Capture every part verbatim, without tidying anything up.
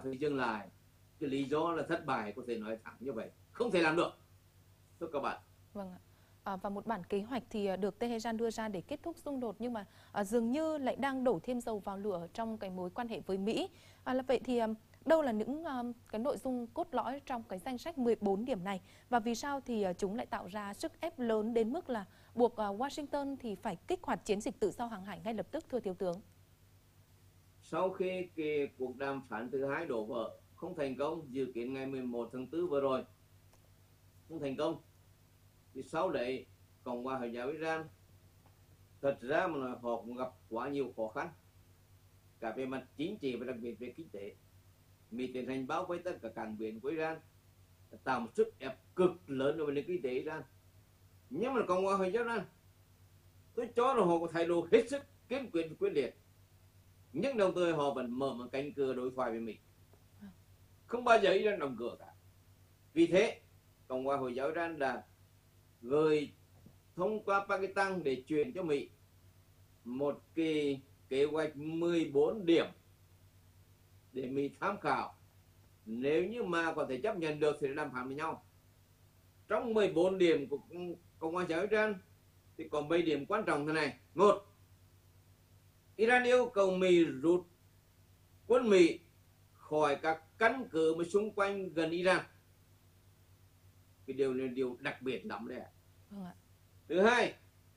phải dừng lại. Cái lý do là thất bại, có thể nói thẳng như vậy, không thể làm được, thưa các bạn. Vâng ạ. À, và một bản kế hoạch thì được Tehran đưa ra để kết thúc xung đột, nhưng mà à, dường như lại đang đổ thêm dầu vào lửa trong cái mối quan hệ với Mỹ. À, là vậy thì à, đâu là những à, cái nội dung cốt lõi trong cái danh sách mười bốn điểm này, và vì sao thì à, chúng lại tạo ra sức ép lớn đến mức là buộc à, Washington thì phải kích hoạt chiến dịch tự do hàng hải ngay lập tức, thưa Thiếu tướng? Sau khi cái cuộc đàm phán thứ hai đổ vỡ, không thành công, dự kiến ngày mười một tháng tư vừa rồi, không thành công, thì sau đấy Cộng hòa Hồi giáo Iran thật ra mà họ cũng gặp quá nhiều khó khăn, cả về mặt chính trị và đặc biệt về kinh tế. Mỹ tiến hành bao vây tất cả cảng biển của Iran, tạo một sức ép cực lớn đối với nền kinh tế Iran. Nhưng mà Cộng hòa Hồi giáo Iran, tôi cho là họ có thái độ hết sức kiên quyết và quyết liệt, nhưng đồng thời họ vẫn mở một cánh cửa đối thoại với Mỹ, không bao giờ Iran đóng cửa cả. Vì thế Cộng hòa Hồi giáo Iran đã gửi thông qua Pakistan để truyền cho Mỹ một cái kế hoạch mười bốn điểm để Mỹ tham khảo. Nếu như mà có thể chấp nhận được thì đàm phán với nhau. Trong mười bốn điểm của Cộng hòa Hồi giáo Iran thì có mấy điểm quan trọng thế này. Một, Iran yêu cầu Mỹ rút quân Mỹ khỏi các căn cứ mà xung quanh gần Iran. Cái điều này là điều đặc biệt lắm đấy ạ. Vâng ạ. Thứ hai,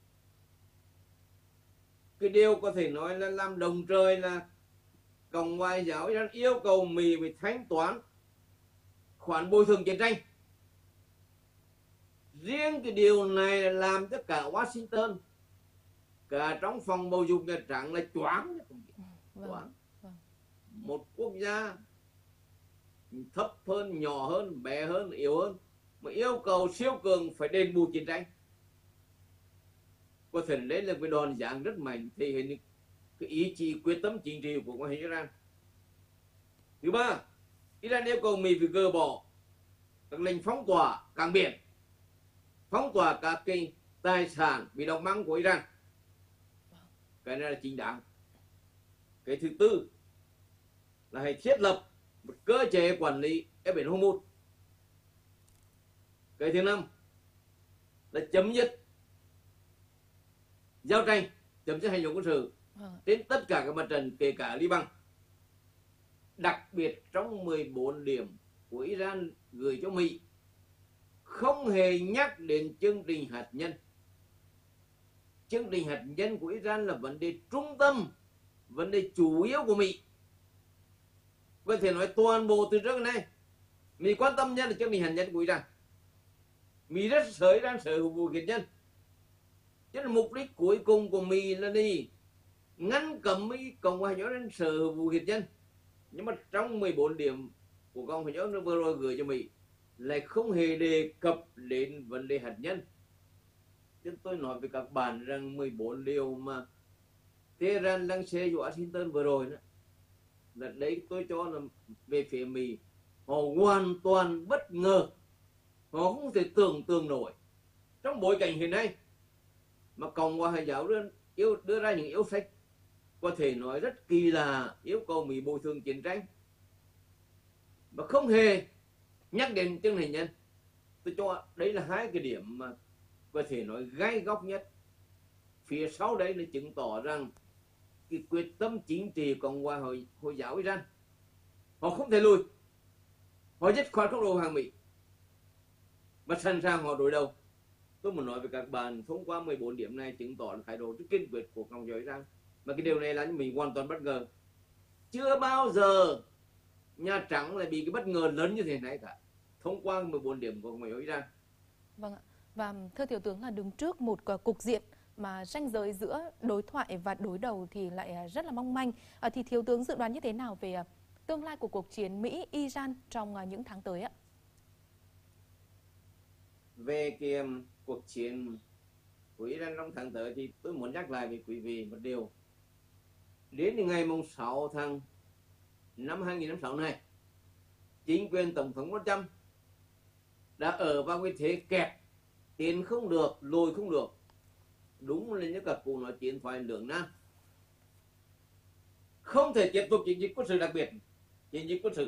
cái điều có thể nói là làm đồng trời là Cộng hòa Hồi giáo Iran yêu cầu Mỹ phải thanh toán khoản bồi thường chiến tranh. Riêng cái điều này là làm cho cả Washington, cả trong phòng bầu dục Nhà Trắng là choáng. Choáng. Vâng. Một quốc gia thấp hơn, nhỏ hơn, bé hơn, yếu hơn mà yêu cầu siêu cường phải đền bù chiến tranh, có thể đấy là cái đòn giáng rất mạnh, thể hiện cái ý chí quyết tâm chính trị của người Iran. Thứ ba, Iran yêu cầu Mỹ phải gỡ bỏ các lệnh phong tỏa cảng biển, phong tỏa các cái tài sản bị đóng băng của Iran. Cái này là chính đáng. Cái thứ tư là hãy thiết lập một cơ chế quản lý eo biển Hormuz. Cái thứ năm là chấm dứt giao tranh, chấm dứt hành động quân sự trên tất cả các mặt trận, kể cả Liban. Đặc biệt trong mười bốn điểm của Iran gửi cho Mỹ không hề nhắc đến chương trình hạt nhân. Chương trình hạt nhân của Iran là vấn đề trung tâm, vấn đề chủ yếu của Mỹ. Có thể nói toàn bộ từ trước đến nay Mỹ quan tâm nhất là chương trình hạt nhân của Iran. Mỹ rất sợ Iran sở hữu vũ khí hạt nhân, cho nên mục đích cuối cùng của Mỹ là đi ngăn cấm Mỹ Cộng hòa Hồi giáo Iran sở hữu vũ khí hạt nhân. Nhưng mà trong mười bốn điểm của Cộng hòa Hồi giáo Iran vừa rồi gửi cho Mỹ lại không hề đề cập đến vấn đề hạt nhân. Chứ tôi nói với các bạn rằng mười bốn điều mà Tehran đang xê dụ Washington vừa rồi đó, là đấy tôi cho là về phía Mỹ họ hoàn toàn bất ngờ, họ không thể tưởng tượng nổi trong bối cảnh hiện nay mà Cộng hòa Hồi giáo Iran yêu đưa ra những yêu sách có thể nói rất kỳ lạ, yêu cầu Mỹ bồi thường chiến tranh mà không hề nhắc đến chương trình nhân. Tôi cho đấy là hai cái điểm mà có thể nói gai góc nhất. Phía sau đấy là chứng tỏ rằng cái quyết tâm chính trị Cộng hòa Hồi, Hồi giáo Iran, họ không thể lùi, họ dứt khoát không đầu hàng Mỹ và sẵn sàng họ đối đầu. Tôi muốn nói với các bạn, thông qua mười bốn điểm này chứng tỏ là thái độ rất kiên quyết của Cộng hòa Hồi giáo Iran. Mà cái điều này là mình hoàn toàn bất ngờ. Chưa bao giờ Nhà Trắng lại bị cái bất ngờ lớn như thế này cả, thông qua mười bốn điểm của Cộng hòa Hồi giáo Iran. Vâng ạ. Và thưa Thiếu tướng, là đứng trước một cục diện mà ranh giới giữa đối thoại và đối đầu thì lại rất là mong manh, à, thì Thiếu tướng dự đoán như thế nào về tương lai của cuộc chiến Mỹ-Iran trong những tháng tới ạ? Về cái um, cuộc chiến của Iran trong tháng tới thì tôi muốn nhắc lại với quý vị một điều. Đến ngày sáu tháng năm hai nghìn không trăm lẻ sáu này, chính quyền Tổng thống Donald Trump đã ở vào cái thế kẹt, tiến không được, lùi không được. Đúng là như các cụ nói chiến thoại lưỡng nan. Không thể tiếp tục chiến dịch quân sự, đặc biệt chiến dịch quân sự.